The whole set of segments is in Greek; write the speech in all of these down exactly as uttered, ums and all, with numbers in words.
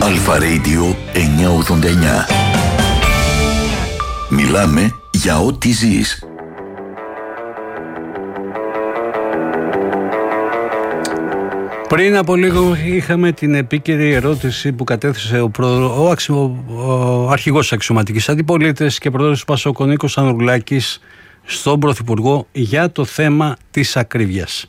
Αλφα Radio εννιακόσια ογδόντα εννιά. Μιλάμε για ό,τι ζεις. Πριν από λίγο είχαμε την επίκαιρη ερώτηση που κατέθεσε ο, προ... ο, αξι... ο αρχηγός αξιωματικής αντιπολίτευσης και πρόεδρος του Πασόκ, ο Νίκος Ανδρουλάκης, στον Πρωθυπουργό για το θέμα της ακρίβειας.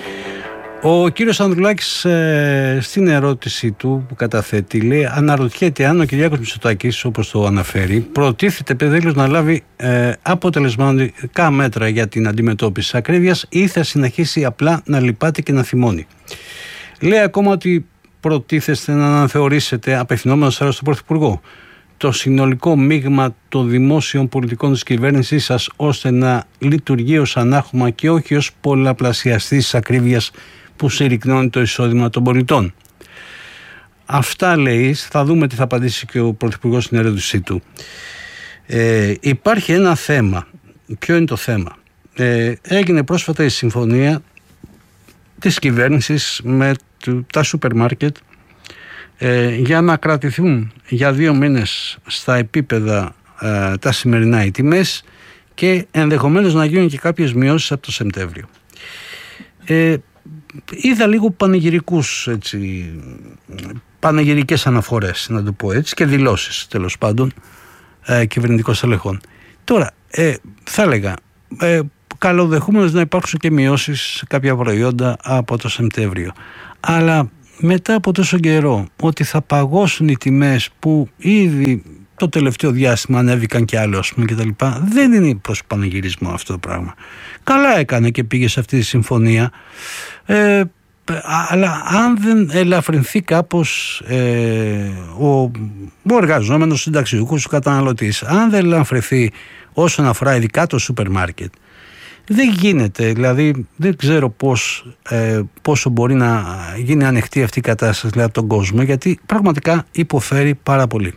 Ο κύριος Ανδρουλάκης ε, στην ερώτηση του που καταθέτει λέει, αναρωτιέται αν ο Κυριάκος Μητσοτάκης, όπως το αναφέρει, προτίθεται παιδέλος να λάβει ε, αποτελεσματικά μέτρα για την αντιμετώπιση της ακρίβειας ή θα συνεχίσει απλά να λυπάται και να θυμώνει. Λέει ακόμα ότι προτίθεστε να αναθεωρήσετε, απευθυνόμενος άρα στον Πρωθυπουργό, το συνολικό μείγμα των δημόσιων πολιτικών της κυβέρνησής σας, ώστε να λειτουργεί ως ανάχωμα και όχι ως πολλαπλασιαστής της ακρίβειας που συρρυκνώνει το εισόδημα των πολιτών. Αυτά λέει, θα δούμε τι θα απαντήσει και ο Πρωθυπουργός στην ερώτησή του. Ε, υπάρχει ένα θέμα. Ποιο είναι το θέμα? Ε, έγινε πρόσφατα η συμφωνία της κυβέρνησης με τα σούπερ μάρκετ ε, για να κρατηθούν για δύο μήνες στα επίπεδα ε, τα σημερινά οι τιμές και ενδεχομένως να γίνουν και κάποιες μειώσεις από το Σεπτέμβριο. Ε, είδα λίγο πανηγυρικούς, έτσι, πανηγυρικές αναφορές, να το πω έτσι, και δηλώσεις τέλος πάντων ε, κυβερνητικών στελεχών. Τώρα ε, θα έλεγα ε, καλοδεχούμενος να υπάρξουν και μειώσεις σε κάποια προϊόντα από το Σεπτέμβριο, αλλά μετά από τόσο καιρό ότι θα παγώσουν οι τιμές που ήδη το τελευταίο διάστημα ανέβηκαν και άλλο, ας πούμε, και τα λοιπά, δεν είναι προς πανηγυρισμό αυτό το πράγμα. Καλά έκανε και πήγε σε αυτή τη συμφωνία, ε, αλλά αν δεν ελαφρυνθεί κάπως ε, ο, ο εργαζόμενος συνταξιούχος, ο καταναλωτής, αν δεν ελαφρυνθεί όσον αφορά ειδικά το σούπερ μάρκετ, δεν γίνεται, δηλαδή δεν ξέρω πώς, ε, πόσο μπορεί να γίνει ανοιχτή αυτή η κατάσταση δηλαδή, από τον κόσμο, γιατί πραγματικά υποφέρει πάρα πολύ.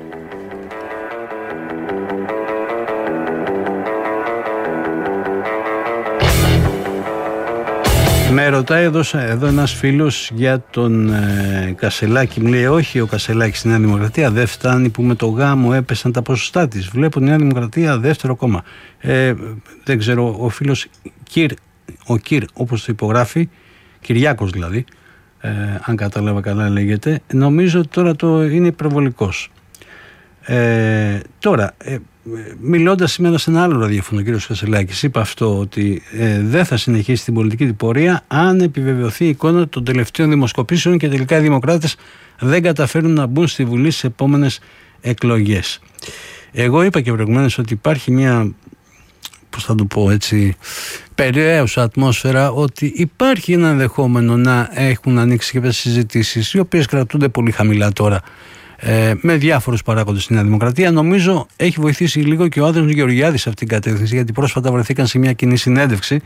Με ρωτάει εδώ, εδώ ένας φίλος για τον ε, Κασελάκη. Μου λέει όχι, ο Κασελάκης στη Νέα Δημοκρατία δεν φτάνει που με το γάμο έπεσαν τα ποσοστά της. Βλέπω Νέα Δημοκρατία δεύτερο κόμμα. Ε, δεν ξέρω, ο φίλος Κυρ, ο Κυρ όπως το υπογράφει, Κυριάκος δηλαδή, ε, αν κατάλαβα καλά λέγεται, νομίζω ότι τώρα το είναι υπερβολικός. Ε, τώρα, ε, μιλώντας σήμερα σε ένα άλλο ραδιόφωνο, ο κ. Κασελάκης είπε αυτό, ότι ε, δεν θα συνεχίσει την πολιτική του πορεία αν επιβεβαιωθεί η εικόνα των τελευταίων δημοσκοπήσεων και τελικά οι δημοκράτες δεν καταφέρουν να μπουν στη Βουλή στις επόμενες εκλογές. Εγώ είπα και προηγουμένως ότι υπάρχει μια, πώς θα το πω έτσι, περιέουσα ατμόσφαιρα, ότι υπάρχει ένα ενδεχόμενο να έχουν ανοίξει κάποιες συζητήσεις οι οποίες κρατούνται πολύ χαμηλά τώρα Ε, με διάφορους παράγοντες στην Νέα Δημοκρατία. Νομίζω έχει βοηθήσει λίγο και ο Άδωνης Γεωργιάδης σε αυτήν την κατεύθυνση, γιατί πρόσφατα βρεθήκαν σε μια κοινή συνέντευξη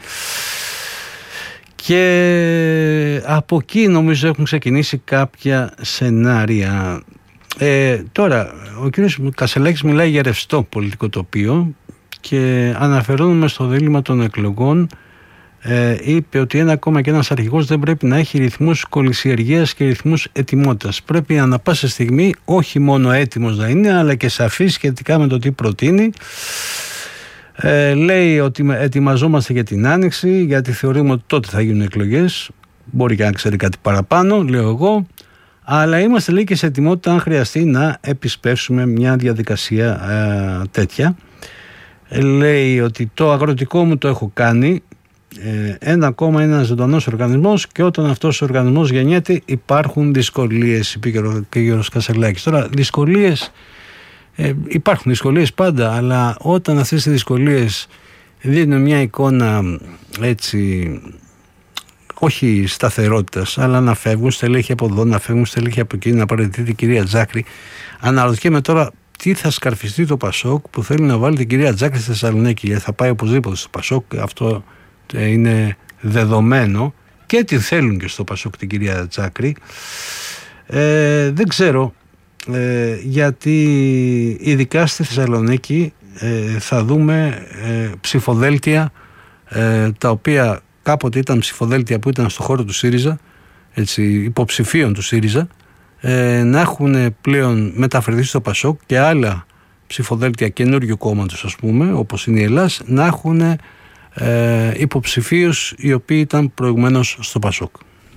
και από εκεί νομίζω έχουν ξεκινήσει κάποια σενάρια. Ε, τώρα, ο κ. Κασελάκης μιλάει για ρευστό πολιτικό τοπίο και αναφερόμενο στο δίλημμα των εκλογών, Ε, είπε ότι ένα κόμμα και ένας αρχηγός δεν πρέπει να έχει ρυθμούς κολυσιεργίας και ρυθμούς ετοιμότητας. Πρέπει ανά πάσα στιγμή όχι μόνο έτοιμος να είναι, αλλά και σαφής σχετικά με το τι προτείνει. Ε, λέει ότι ετοιμαζόμαστε για την Άνοιξη, γιατί θεωρούμε ότι τότε θα γίνουν εκλογές. Μπορεί και να ξέρει κάτι παραπάνω, λέω εγώ. Αλλά είμαστε λέει και σε ετοιμότητα αν χρειαστεί να επισπεύσουμε μια διαδικασία ε, τέτοια. Ε, λέει ότι το αγροτικό μου το έχω κάνει. Ένα κόμμα είναι ένας ζωντανός οργανισμός και όταν αυτός ο οργανισμός γεννιέται υπάρχουν δυσκολίες, είπε και ο κ. Κασελάκης. Τώρα, δυσκολίες, ε, υπάρχουν δυσκολίες πάντα, αλλά όταν αυτές οι δυσκολίες δίνουν μια εικόνα έτσι, όχι σταθερότητας, αλλά να φεύγουν στελέχη από εδώ, να φεύγουν στελέχη από εκεί, να παραιτηθεί η κυρία Τζάκρη. Αναρωτιέμαι τώρα τι θα σκαρφιστεί το Πασόκ που θέλει να βάλει την κυρία Τζάκρη στη Θεσσαλονίκη, γιατί θα πάει οπωσδήποτε στο Πασόκ, αυτό είναι δεδομένο, και τι θέλουν και στο Πασόκ την κυρία Τζάκρη. Ε, δεν ξέρω, ε, γιατί ειδικά στη Θεσσαλονίκη ε, θα δούμε ε, ψηφοδέλτια ε, τα οποία κάποτε ήταν ψηφοδέλτια που ήταν στο χώρο του ΣΥΡΙΖΑ, έτσι, υποψηφίων του ΣΥΡΙΖΑ, ε, να έχουν πλέον μεταφερθεί στο Πασόκ και άλλα ψηφοδέλτια καινούριου κόμματος, ας πούμε, όπως είναι η Ελλάς, να έχουν ε, υποψηφίους οι οποίοι ήταν προηγουμένως στο Πασόκ.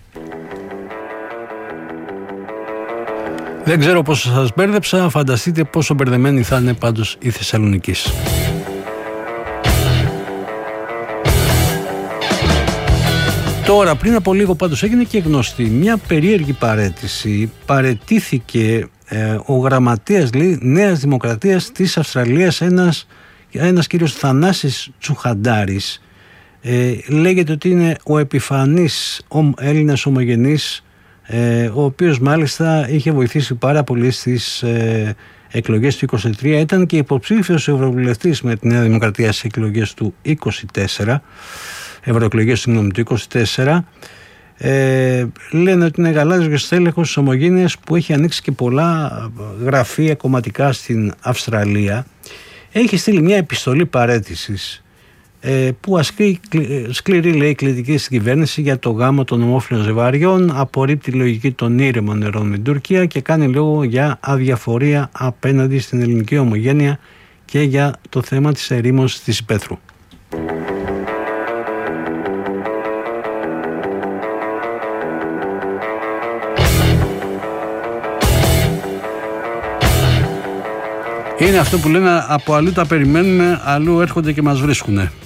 Δεν ξέρω πόσο σας μπέρδεψα, φανταστείτε πόσο μπερδεμένη θα είναι πάντως η Θεσσαλονικής. Τώρα, πριν από λίγο πάντως έγινε και γνωστή μια περίεργη παραίτηση. Παραιτήθηκε ε, ο γραμματέας λέει, Νέας Δημοκρατίας της Αυστραλίας, ένας, ένας κύριος Θανάσης Τσουχαντάρης. Ε, λέγεται ότι είναι ο επιφανής ο, Έλληνας ομογενής, ε, ο οποίος μάλιστα είχε βοηθήσει πάρα πολύ στις ε, εκλογές του είκοσι τρία. Ήταν και υποψήφιος ευρωβουλευτής με τη Νέα Δημοκρατία στις εκλογές του είκοσι τέσσερα. Ευρωεκλογές συγγνώμη, του είκοσι τέσσερα. Ε, λένε ότι είναι γαλάζιος στέλεχος της Ομογένειας που έχει ανοίξει και πολλά γραφεία κομματικά στην Αυστραλία. Έχει στείλει μια επιστολή παραίτησης ε, που ασκεί σκληρή λέει κριτική στην κυβέρνηση για το γάμο των ομόφυλων ζευγαριών, απορρίπτει τη λογική των ήρεμων νερών με την Τουρκία και κάνει λόγο για αδιαφορία απέναντι στην ελληνική ομογένεια και για το θέμα της ερήμωσης της υπαίθρου. Είναι αυτό που λένε, από αλλού τα περιμένουμε, αλλού έρχονται και μας βρίσκουνε.